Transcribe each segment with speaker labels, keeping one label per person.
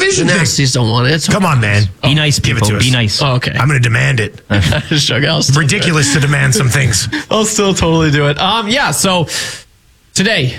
Speaker 1: vision
Speaker 2: The
Speaker 1: thing.
Speaker 2: Nasties don't want it.
Speaker 1: Come on, man.
Speaker 3: Be nice,
Speaker 1: Give it
Speaker 3: people.
Speaker 1: to us.
Speaker 3: Be nice.
Speaker 2: Oh, okay.
Speaker 1: I'm going to demand it. Ridiculous to demand some things.
Speaker 2: I'll still totally do it. Yeah, so today,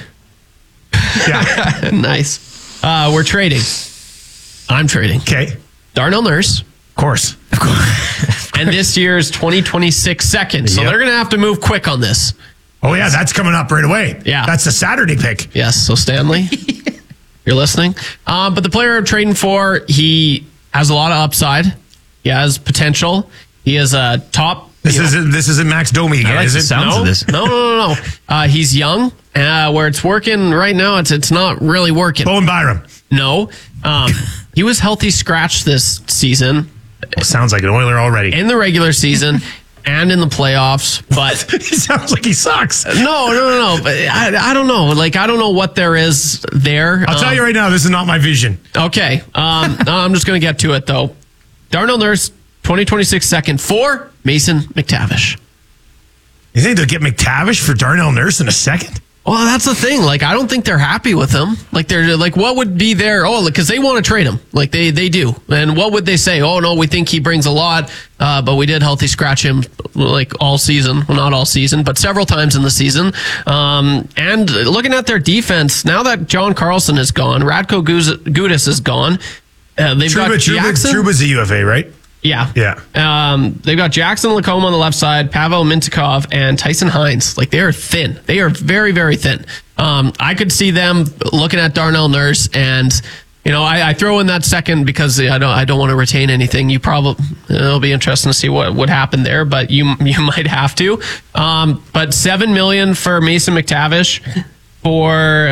Speaker 1: Yeah.
Speaker 2: nice. We're trading. I'm trading.
Speaker 1: Okay.
Speaker 2: Darnell Nurse.
Speaker 1: Of course.
Speaker 2: And this year's 2026 second. So
Speaker 1: Yep.
Speaker 2: they're going to have to move quick on this.
Speaker 1: Oh, yeah, that's coming up right away.
Speaker 2: Yeah.
Speaker 1: That's the Saturday pick.
Speaker 2: Yes, so Stanley, you're listening. But the player I'm trading for, he has a lot of upside. He has potential. He is a top.
Speaker 1: This isn't Max Domi again,
Speaker 3: I like
Speaker 1: is
Speaker 3: the
Speaker 1: it?
Speaker 3: sounds
Speaker 2: No,
Speaker 3: of this.
Speaker 2: no. He's young. Where it's working right now, it's not really working.
Speaker 1: Bowen Byram.
Speaker 2: No. He was healthy scratch this season
Speaker 1: Sounds like an Oiler already.
Speaker 2: in the regular season and in the playoffs. But
Speaker 1: He sounds like he sucks.
Speaker 2: no. But I don't know. Like, I don't know what there is there.
Speaker 1: I'll tell you right now, this is not my vision.
Speaker 2: Okay. I'm just going to get to it, though. Darnell Nurse, 2026 second for Mason McTavish.
Speaker 1: You think they'll get McTavish for Darnell Nurse in a second?
Speaker 2: Well, that's the thing. Like, I don't think they're happy with him. Like, they're like, what would be their, because they want to trade him. Like, they do. And what would they say? Oh, no, we think he brings a lot, but we did healthy scratch him, like, all season. Well, not all season, but several times in the season. And looking at their defense, now that John Carlson is gone, Radko Gudas is gone, they've got Jackson.
Speaker 1: Truba's a UFA, right?
Speaker 2: Yeah.
Speaker 1: Yeah.
Speaker 2: They've got Jackson Lacombe on the left side, Pavel Mintyukov, and Tyson Hines. Like, they are thin. They are very, very thin. I could see them looking at Darnell Nurse, and I throw in that second because I don't want to retain anything. It'll be interesting to see what would happen there, but you might have to. But $7 million for Mason McTavish for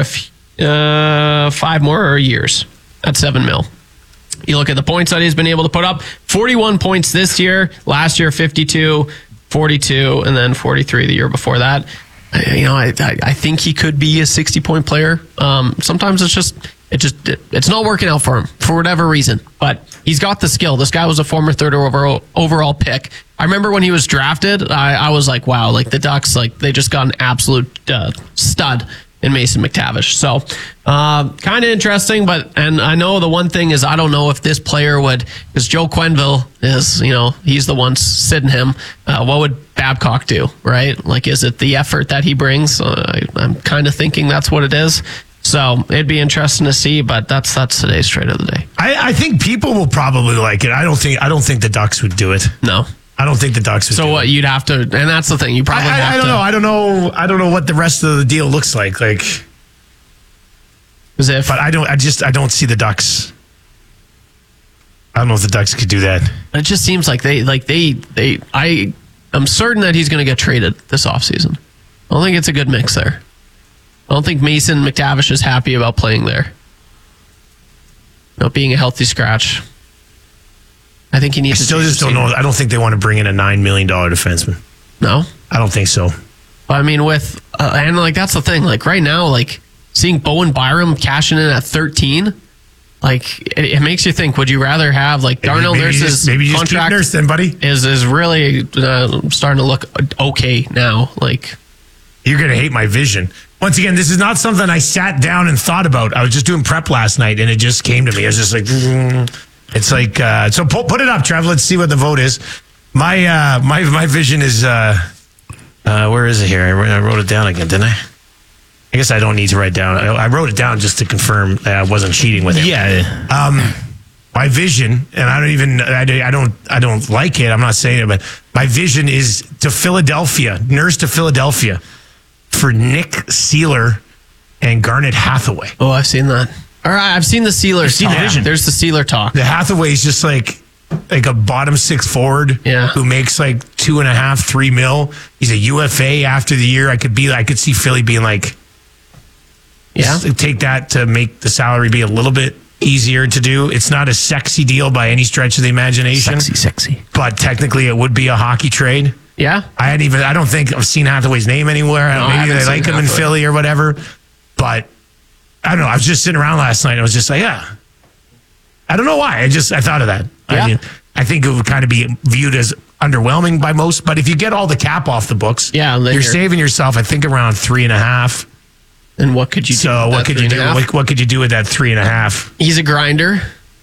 Speaker 2: 5 more years. That's $7 million. You look at the points that he's been able to put up. 41 points this year. Last year, 52, 42, and then 43 the year before that. I think he could be a 60-point player. Sometimes it's not working out for him for whatever reason. But he's got the skill. This guy was a former third overall pick. I remember when he was drafted, I was like, wow, like the Ducks, like they just got an absolute stud in Mason McTavish. So kind of interesting, and I know the one thing is I don't know if this player would, because Joe Quenneville is, he's the one sitting him. What would Babcock do, right? Like, is it the effort that he brings? I'm kind of thinking that's what it is. So it'd be interesting to see, but that's today's trade of the day.
Speaker 1: I think people will probably like it. I don't think the Ducks would do it.
Speaker 2: No.
Speaker 1: I don't think the Ducks would.
Speaker 2: So
Speaker 1: do
Speaker 2: what
Speaker 1: it.
Speaker 2: you'd have to, and that's the thing. You probably have
Speaker 1: I
Speaker 2: to.
Speaker 1: don't know. I don't know what the rest of the deal looks like. Like,
Speaker 2: As if,
Speaker 1: but I don't see the Ducks. I don't know if the Ducks could do that.
Speaker 2: it just seems like I'm certain that he's going to get traded this offseason. I don't think it's a good mix there. I don't think Mason McTavish is happy about playing there. Being a healthy scratch. I think he needs
Speaker 1: I still just don't know. I don't think they want to bring in a $9 million defenseman.
Speaker 2: No?
Speaker 1: I don't think so.
Speaker 2: I mean, and like, that's the thing. Like, right now, like, seeing Bowen Byram cashing in at 13, like, it makes you think, would you rather have, like, Darnell Nurse's contract
Speaker 1: Nurse then, buddy.
Speaker 2: is really starting to look okay now. Like,
Speaker 1: You're going to hate my vision. Once again, this is not something I sat down and thought about. I was just doing prep last night, and it just came to me. I was just like, it's like, so put it up, Trev. Let's see what the vote is. My vision is, where is it here? I wrote it down again, didn't I? I guess I don't need to write down. I wrote it down just to confirm that I wasn't cheating with it.
Speaker 3: Yeah.
Speaker 1: My vision, and I don't like it. I'm not saying it, but my vision is to Philadelphia, Nurse to Philadelphia for Nick Seeler and Garnet Hathaway.
Speaker 2: oh, I've seen that. All right, I've seen the Sealer
Speaker 3: seen the
Speaker 2: talk.
Speaker 3: vision.
Speaker 2: There's the Sealer talk.
Speaker 1: The Hathaway is just like a bottom six forward who makes like 2.5, $3 million. He's a UFA after the year. I could see Philly being like, take that to make the salary be a little bit easier to do. It's not a sexy deal by any stretch of the imagination.
Speaker 3: Sexy.
Speaker 1: But technically it would be a hockey trade.
Speaker 2: Yeah.
Speaker 1: I don't think I've seen Hathaway's name anywhere. Maybe they like him in Philly or whatever. But I don't know. I was just sitting around last night and I was just like, yeah. I don't know why. I thought of that.
Speaker 2: Yeah.
Speaker 1: I think it would kind of be viewed as underwhelming by most. But if you get all the cap off the books, you're saving yourself, I think, around 3.5.
Speaker 2: And what could you do?
Speaker 1: So what could you do? What could you do with that 3.5?
Speaker 2: He's a grinder.